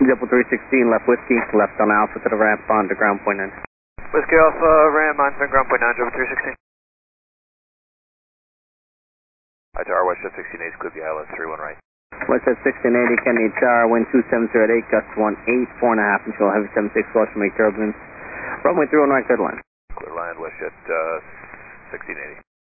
Double 316, left whiskey, left on Alpha to the ramp on to ground point 9. Whiskey Alpha, ram on to ground point 9, double 316. Alright, to our Westjet 1680, clear the ILS 31 right. Westjet 1680, Kennedy Tower, wind 2708, gust 18, 4.5 control, heavy 76, watch from make turbulence. Runway 319, clear line. Clear line, Westjet 1680.